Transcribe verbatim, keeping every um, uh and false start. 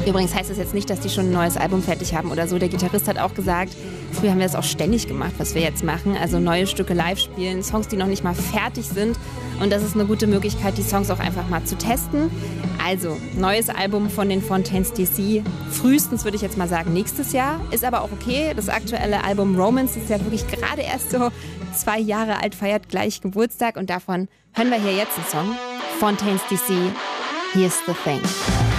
Übrigens heißt das jetzt nicht, dass die schon ein neues Album fertig haben oder so. Der Gitarrist hat auch gesagt, früher haben wir das auch ständig gemacht, was wir jetzt machen. Also neue Stücke live spielen, Songs, die noch nicht mal fertig sind. Und das ist eine gute Möglichkeit, die Songs auch einfach mal zu testen. Also, neues Album von den Fontaines D C. Frühestens würde ich jetzt mal sagen, nächstes Jahr. Ist aber auch okay. Das aktuelle Album Romance ist ja wirklich gerade erst so zwei Jahre alt, feiert gleich Geburtstag. Und davon hören wir hier jetzt einen Song. Fontaines D C, Here's the Thing.